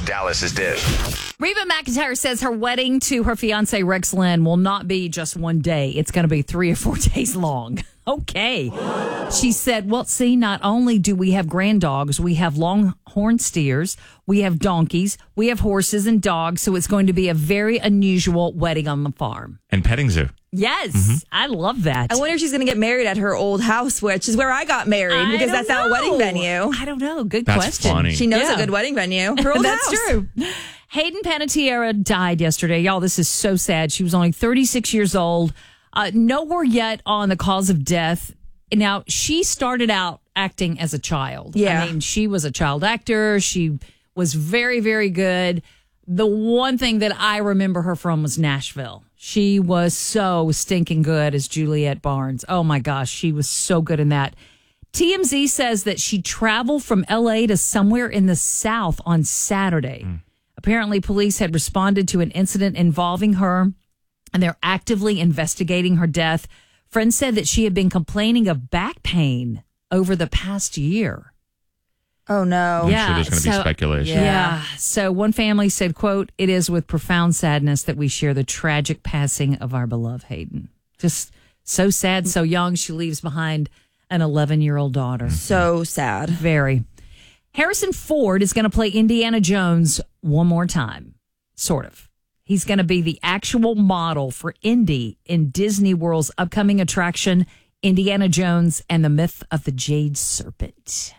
Dallas's Dish. Reba McEntire says her wedding to her fiance Rex Lynn will not be just one day. It's going to be 3 or 4 days long. Okay. She said, well, see, not only do we have grand dogs, we have longhorn steers, we have donkeys, we have horses and dogs. So it's going to be a very unusual wedding on the farm. And petting zoo. Yes, I love that. I wonder if she's going to get married at her old house, which is where I got married, because that's our wedding venue. I don't know. Good That's question. funny. She knows a good wedding venue. Her old That's house. true. Hayden Panettiere died yesterday. Y'all, this is so sad. She was only 36 years old. Nowhere yet on the cause of death. Now, she started out acting as a child. Yeah. I mean, she was a child actor. She was very, very good. The one thing that I remember her from was Nashville. She was so stinking good as Juliette Barnes. Oh, my gosh. She was so good in that. TMZ says that she traveled from L.A. to somewhere in the South on Saturday. Apparently, police had responded to an incident involving her, and they're actively investigating her death. Friends said that she had been complaining of back pain over the past year. Oh, no. I'm sure there's going to be speculation. Yeah. So one family said, quote, "It is with profound sadness that we share the tragic passing of our beloved Hayden." Just so sad, so young. She leaves behind an 11-year-old daughter. So sad. Very. Harrison Ford is going to play Indiana Jones one more time. Sort of. He's going to be the actual model for Indy in Disney World's upcoming attraction, Indiana Jones and the Myth of the Jade Serpent.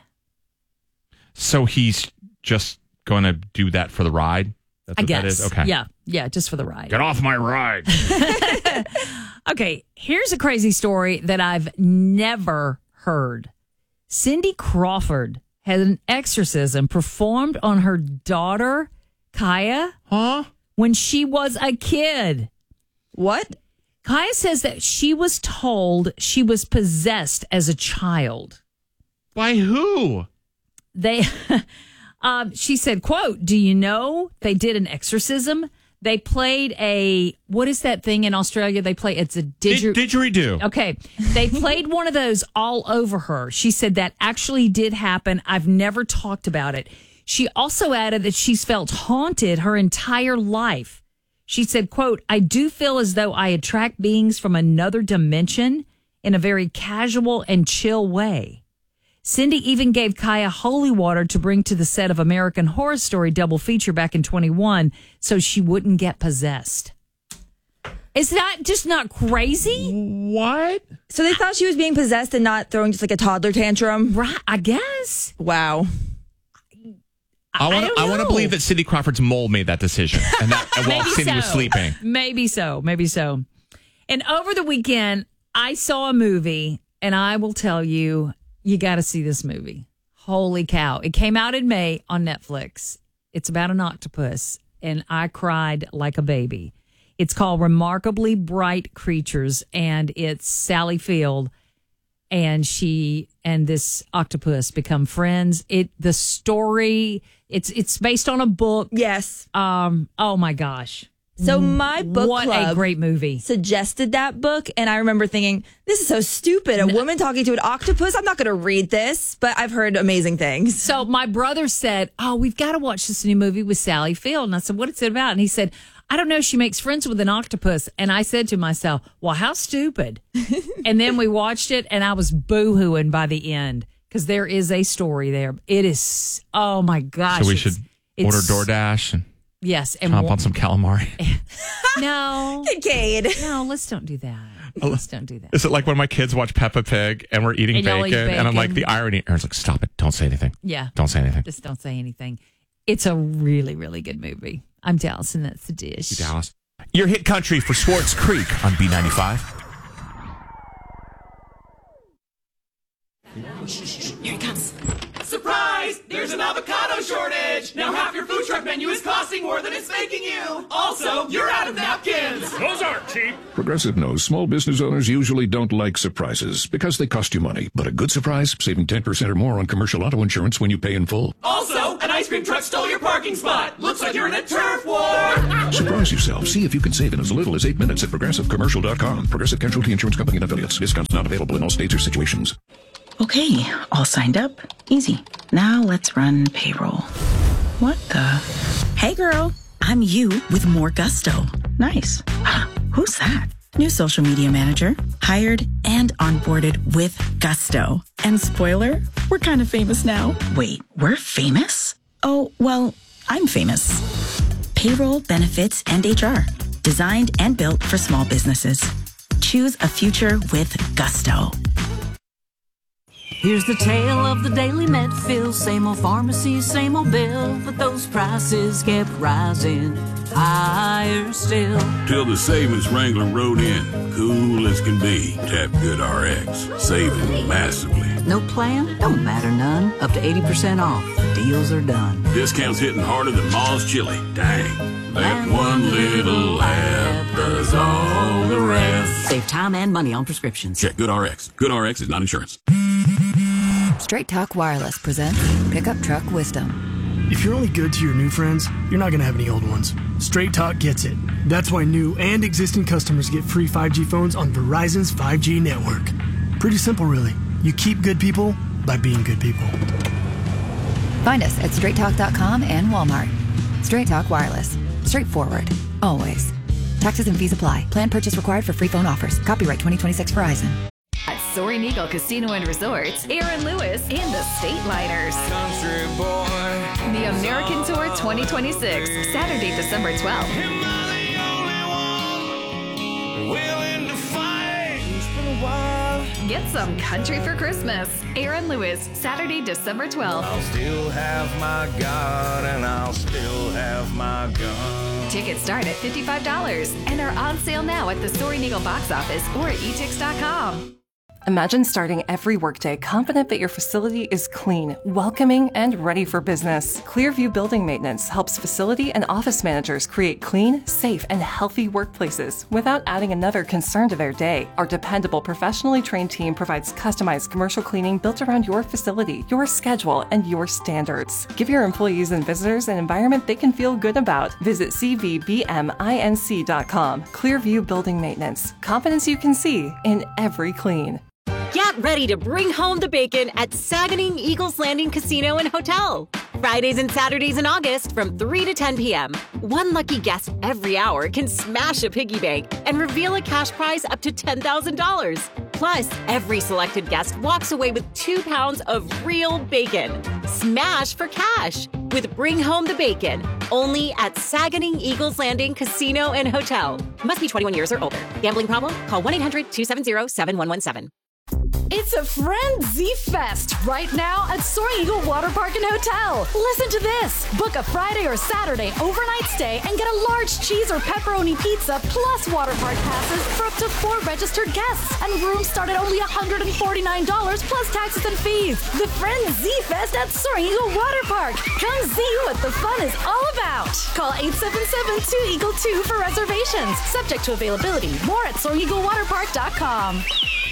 So he's just going to do that for the ride? That's I what guess. that is? Okay. Yeah, just for the ride. Get off my ride. Okay, here's a crazy story that I've never heard. Cindy Crawford had an exorcism performed on her daughter, Kaya, when she was a kid. What? Kaya says that she was told she was possessed as a child. By who? She said, quote, "Do you know they did an exorcism? They played what is that thing in Australia? It's a didgeridoo. Okay. They played one of those all over her. She said that actually did happen. I've never talked about it. She also added that she's felt haunted her entire life. She said, quote, "I do feel as though I attract beings from another dimension in a very casual and chill way." Cindy even gave Kaya holy water to bring to the set of American Horror Story double feature back in 21 so she wouldn't get possessed. Is that just not crazy? What? So they thought she was being possessed and not throwing just like a toddler tantrum? Right, I guess. Wow. I want to believe that Cindy Crawford's mole made that decision, and that while Cindy was sleeping. Maybe so. And over the weekend, I saw a movie, and I will tell you, you got to see this movie. Holy cow. It came out in May on Netflix. It's about an octopus, and I cried like a baby. It's called Remarkably Bright Creatures, and it's Sally Field, and she and this octopus become friends. The story, it's based on a book. Yes. Oh my gosh. So my book what club a great movie. suggested that book, and I remember thinking, this is so stupid. A woman talking to an octopus? I'm not going to read this, but I've heard amazing things. So my brother said, "Oh, we've got to watch this new movie with Sally Field." And I said, "What is it about?" And he said, "I don't know. She makes friends with an octopus." And I said to myself, well, how stupid. And then we watched it, and I was boo-hooing by the end because there is a story there. It is, oh my gosh. So we should order DoorDash and yes, and chomp on some calamari. No. Kincaid. No, let's don't do that. Let's don't do that. Is it like when my kids watch Peppa Pig and we're eating And y'all eat bacon, and I'm like, bacon. the irony. Aaron's like, stop it. Don't say anything. Yeah. Don't say anything. Just don't say anything. It's a really, really good movie. I'm Dallas, and that's the dish. You Dallas. Your hit country for Swartz Creek on B95. Here it comes. Surprise! There's an avocado shortage! Now half your food truck menu is costing more than it's making you! Also, you're out of napkins! Those aren't cheap. Progressive knows small business owners usually don't like surprises because they cost you money. But a good surprise, saving 10% or more on commercial auto insurance when you pay in full. Also, an ice cream truck stole your parking spot! Looks like you're in a turf war! Surprise yourself. See if you can save in as little as 8 minutes at ProgressiveCommercial.com. Progressive Casualty Insurance Company and Affiliates. Discounts not available in all states or situations. Okay, all signed up. Easy. Now let's run payroll. What the? Hey girl, I'm you with more gusto. Nice. Who's that? New social media manager, hired and onboarded with gusto. And spoiler, we're kind of famous now. Wait, we're famous? Oh, well, I'm famous. Payroll, benefits, and HR. Designed and built for small businesses. Choose a future with gusto. Here's the tale of the daily Medfield. Same old pharmacy, same old bill, but those prices kept rising higher still. Till the savings Wrangler rode in, cool as can be. Tap GoodRx, saving massively. No plan? Don't matter none. Up to 80% off. The deals are done. Discounts hitting harder than Ma's chili. Dang. That one little app does all the rest. Save time and money on prescriptions. Check GoodRx. GoodRx is not insurance. Straight Talk Wireless presents Pickup Truck Wisdom. If you're only good to your new friends, you're not going to have any old ones. Straight Talk gets it. That's why new and existing customers get free 5G phones on Verizon's 5G network. Pretty simple, really. You keep good people by being good people. Find us at straighttalk.com and Walmart. Straight Talk Wireless. Straightforward. Always. Taxes and fees apply. Plan purchase required for free phone offers. Copyright 2026 Verizon. At Soaring Eagle Casino and Resorts, Aaron Lewis and the State Liners. Country boy. The American Tour 2026, Saturday, December 12th. Willing to fight. It's been a while. Get some country for Christmas. Aaron Lewis, Saturday, December 12th. I'll still have my God and I'll still have my gun. Tickets start at $55 and are on sale now at the Soaring Eagle box office or at etix.com. Imagine starting every workday confident that your facility is clean, welcoming, and ready for business. Clearview Building Maintenance helps facility and office managers create clean, safe, and healthy workplaces without adding another concern to their day. Our dependable, professionally trained team provides customized commercial cleaning built around your facility, your schedule, and your standards. Give your employees and visitors an environment they can feel good about. Visit cvbminc.com. Clearview Building Maintenance. Confidence you can see in every clean. Get ready to bring home the bacon at Saganing Eagles Landing Casino and Hotel. Fridays and Saturdays in August from 3 to 10 p.m. One lucky guest every hour can smash a piggy bank and reveal a cash prize up to $10,000. Plus, every selected guest walks away with 2 pounds of real bacon. Smash for cash with Bring Home the Bacon. Only at Saganing Eagles Landing Casino and Hotel. Must be 21 years or older. Gambling problem? Call 1-800-270-7117. It's a Frenzy Fest right now at Soaring Eagle Water Park and Hotel. Listen to this. Book a Friday or Saturday overnight stay and get a large cheese or pepperoni pizza plus water park passes for up to 4 registered guests. And rooms start at only $149 plus taxes and fees. The Frenzy Fest at Soaring Eagle Water Park. Come see what the fun is all about. Call 877-2EAGLE-2 for reservations. Subject to availability. More at SoaringEagleWaterPark.com.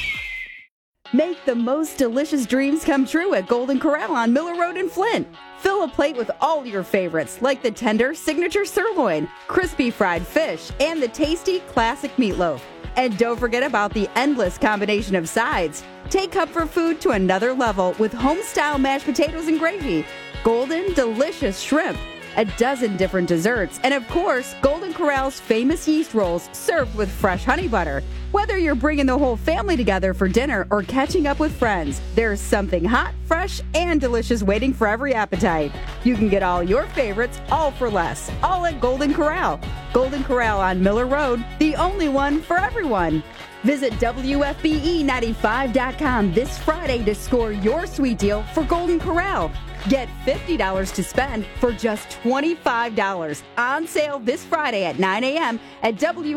Make the most delicious dreams come true at Golden Corral on Miller Road in Flint. Fill a plate with all your favorites, like the tender signature sirloin, crispy fried fish, and the tasty classic meatloaf. And don't forget about the endless combination of sides. Take comfort food to another level with home-style mashed potatoes and gravy, golden, delicious shrimp, a dozen different desserts, and of course, Golden Corral's famous yeast rolls served with fresh honey butter. Whether you're bringing the whole family together for dinner or catching up with friends, there's something hot, fresh, and delicious waiting for every appetite. You can get all your favorites, all for less, all at Golden Corral. Golden Corral on Miller Road, the only one for everyone. Visit WFBE95.com this Friday to score your sweet deal for Golden Corral. Get $50 to spend for just $25. On sale this Friday at 9 a.m. at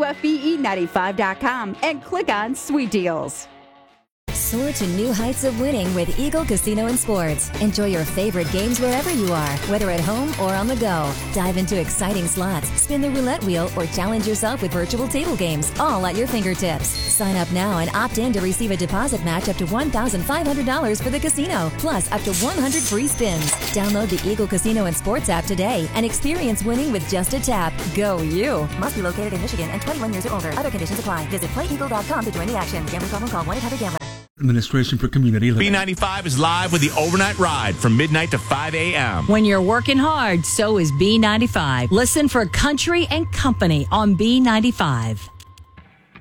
WFBE95.com and click on Sweet Deals. Soar to new heights of winning with Eagle Casino and Sports. Enjoy your favorite games wherever you are, whether at home or on the go. Dive into exciting slots, spin the roulette wheel, or challenge yourself with virtual table games, all at your fingertips. Sign up now and opt in to receive a deposit match up to $1,500 for the casino, plus up to 100 free spins. Download the Eagle Casino and Sports app today and experience winning with just a tap. Go you! Must be located in Michigan and 21 years or older. Other conditions apply. Visit playeagle.com to join the action. Gambling problem? Call 1-800-GAMBLER. Administration for Community Living. B95 is live with the overnight ride from midnight to 5 a.m. When you're working hard, so is B95. Listen for Country and Company on B95.